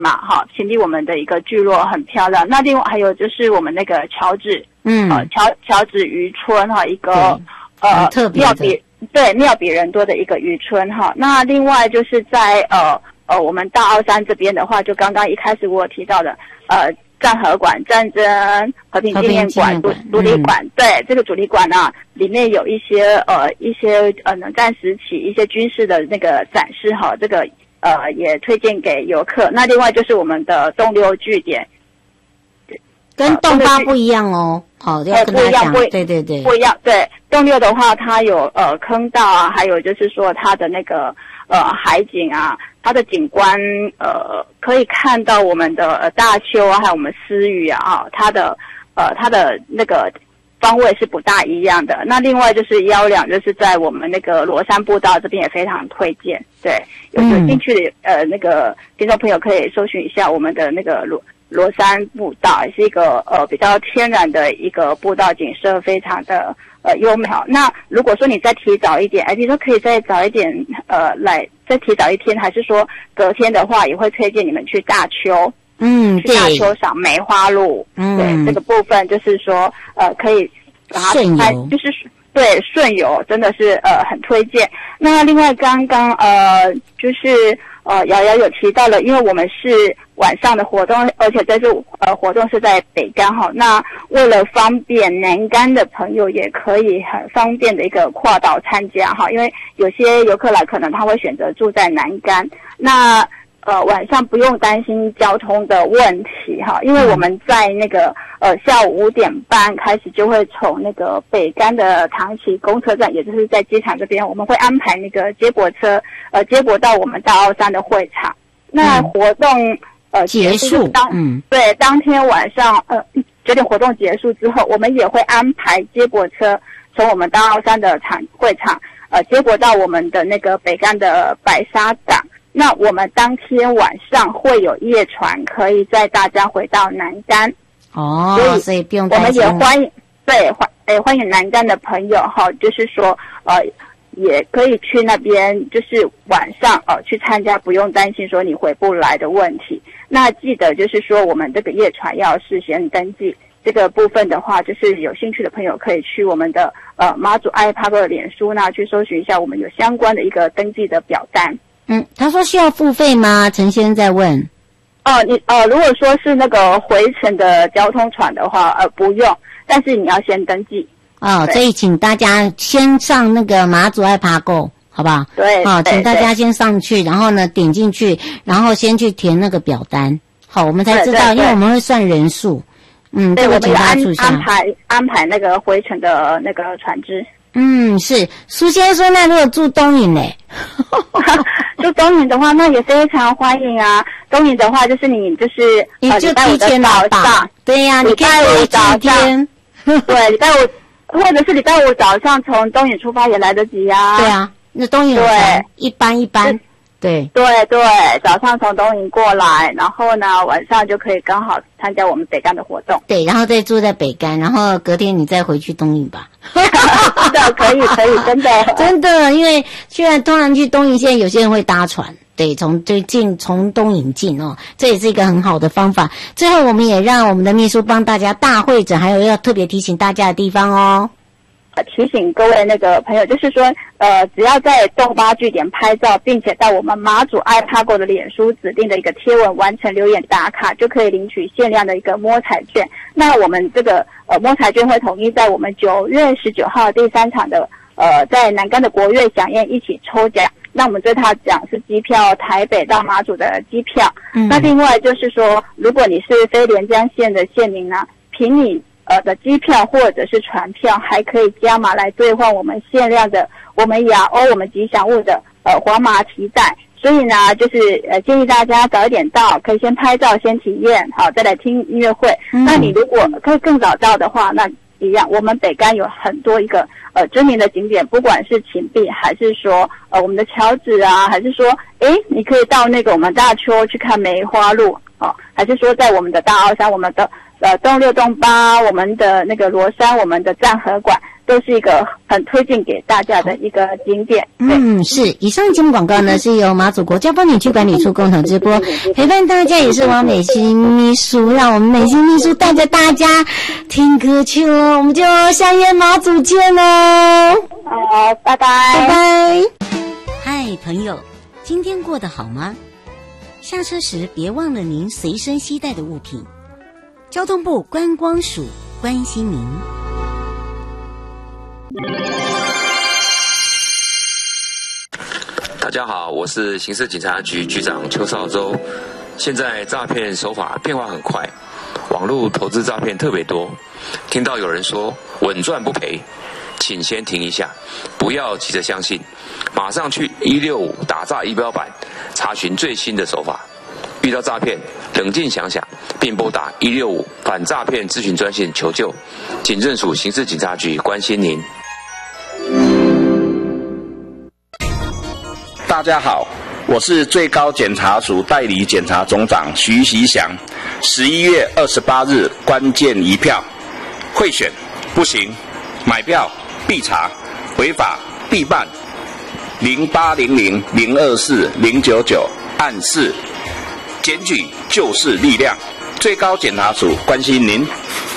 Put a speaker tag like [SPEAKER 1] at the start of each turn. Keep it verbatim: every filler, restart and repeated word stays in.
[SPEAKER 1] 嘛，哈，平地我们的一个聚落很漂亮。那另外还有就是我们那个乔治，嗯，呃，乔乔治渔村哈，一个呃
[SPEAKER 2] 特别
[SPEAKER 1] 庙比对庙比人多的一个渔村哈。那另外就是在呃呃我们大澳山这边的话，就刚刚一开始我有提到的呃战和馆、战争和平纪念馆、独独立馆，嗯、对这个主题馆呢、啊，里面有一些呃一些呃冷战时期一些军事的那个展示哈，这个。呃，也推荐给游客。那另外就是我们的东流据点，
[SPEAKER 2] 跟东八不一样哦。好、呃，要跟大家讲，对对对，
[SPEAKER 1] 不一样。对，东六的话，它有呃坑道啊，还有就是说它的那个呃海景啊，它的景观呃可以看到我们的呃大丘啊，还有我们思屿啊，它的呃它的那个。方位是不大一样的。那另外就是幺两，就是在我们那个罗山步道这边也非常推荐。对，有有兴趣的、嗯、呃那个听众朋友可以搜寻一下我们的那个罗罗山步道，也是一个呃比较天然的一个步道，景色非常的呃优美。那如果说你再提早一点，哎，比如说可以再早一点呃来再提早一天，还是说隔天的话，也会推荐你们去大丘。
[SPEAKER 2] 嗯，
[SPEAKER 1] 去大丘赏梅花鹿，嗯，对，这个部分就是说，呃，可以把它拍，就是对顺游，真的是呃很推荐。那另外刚刚呃就是呃瑶瑶有提到了，因为我们是晚上的活动，而且这次呃活动是在北竿哈，那为了方便南竿的朋友，也可以很方便的一个跨岛参加哈，因为有些游客来可能他会选择住在南竿，那。呃，晚上不用担心交通的问题哈，因为我们在那个呃下午五点半开始就会从那个北竿的唐崎公车站，也就是在机场这边，我们会安排那个接驳车呃接驳到我们大澳山的会场。那活动呃
[SPEAKER 2] 结束
[SPEAKER 1] 当嗯对当天晚上呃九点活动结束之后，我们也会安排接驳车从我们大澳山的场会场呃接驳到我们的那个北竿的白沙港。那我们当天晚上会有夜船，可以载大家回到南竿。
[SPEAKER 2] 哦，
[SPEAKER 1] 所以
[SPEAKER 2] 所以不用担心。
[SPEAKER 1] 我们也欢迎，对，欢诶欢迎南竿的朋友哈，就是说呃也可以去那边，就是晚上呃去参加，不用担心说你回不来的问题。那记得就是说我们这个夜船要事先登记。这个部分的话，就是有兴趣的朋友可以去我们的呃马祖爱帕克的脸书那去搜寻一下，我们有相关的一个登记的表单。
[SPEAKER 2] 嗯，他说需要付费吗？陈先生在问。
[SPEAKER 1] 哦，你呃，如果说是那个回程的交通船的话，呃，不用，但是你要先登记。
[SPEAKER 2] 哦，所以请大家先上那个马祖爱爬购，好不好？
[SPEAKER 1] 对。
[SPEAKER 2] 好、哦，请大家先上去，然后呢点进去，然后先去填那个表单。好，我们才知道，因为我们会算人数。嗯，
[SPEAKER 1] 对，
[SPEAKER 2] 这个
[SPEAKER 1] 我们安
[SPEAKER 2] 注意
[SPEAKER 1] 安排安排那个回程的那个船只。
[SPEAKER 2] 嗯，是苏先生说，那如果住东引嘞？
[SPEAKER 1] 住东引的话，那也非常欢迎啊。东引的话，就是你就是
[SPEAKER 2] 你就提前来吧。对呀、啊，你可以早上，
[SPEAKER 1] 对，礼拜五或者是礼拜五早上从东引出发也来得及啊。
[SPEAKER 2] 对啊，那东引
[SPEAKER 1] 对
[SPEAKER 2] 一般一般。对
[SPEAKER 1] 对对，早上从东营过来，然后呢晚上就可以刚好参加我们北竿的活动。
[SPEAKER 2] 对，然后再住在北竿，然后隔天你再回去东营吧。
[SPEAKER 1] 是的，可以可以，真的
[SPEAKER 2] 真的，因为虽然通常去东营，现在有些人会搭船，对，从最近从东营进哦，这也是一个很好的方法。最后，我们也让我们的秘书帮大家大会诊，还有要特别提醒大家的地方哦。
[SPEAKER 1] 呃，提醒各位那个朋友，就是说，呃，只要在豆八据点拍照，并且到我们马祖爱帕购的脸书指定的一个贴文完成留言打卡，就可以领取限量的一个摸彩券。那我们这个呃摸彩券会统一在我们九月十九号第三场的呃在南竿的国乐飨宴一起抽奖。那我们这套奖是机票台北到马祖的机票。嗯。那另外就是说，如果你是非连江县的县民呢，凭你呃的机票或者是船票，还可以加码来兑换我们限量的我们亚欧我们吉祥物的呃黄麻提袋。所以呢，就是呃建议大家早一点到，可以先拍照先体验，好再来听音乐会。嗯、那你如果可以更早到的话，那一样，我们北竿有很多一个呃知名的景点，不管是芹壁还是说呃我们的桥子啊，还是说诶你可以到那个我们大丘去看梅花鹿哦，还是说在我们的大澳山，我们的呃东六东八，我们的那个罗山，我们的战河馆， 都是一个很推荐给大家的一个景点。
[SPEAKER 2] 嗯，是。以上节目广告呢是由马祖国家风景区管理处共同直播，陪伴大家也是王美心秘书，让我们美心秘书带着大家听歌去哦，我们就相约马祖见哦。
[SPEAKER 1] 好，拜拜，
[SPEAKER 2] 拜拜。嗨，朋友，今天过得好吗？下车时别忘了您随身携带的物品。交通部观光署关心您。
[SPEAKER 3] 大家好，我是刑事警察局局长邱少洲。现在诈骗手法变化很快，网络投资诈骗特别多。听到有人说稳赚不赔，请先停一下，不要急着相信，马上去一六五打诈仪表板查询最新的手法。遇到诈骗，冷静想想，并拨打一六五反诈骗咨询专线求救。警政署刑事警察局关心您。
[SPEAKER 4] 大家好，我是最高检察署代理检察总长徐习祥。十一月二十八日关键一票，贿选不行，买票必查，违法必办。零八零零零二四零九九案四，检举就是力量。最高检察署关心您。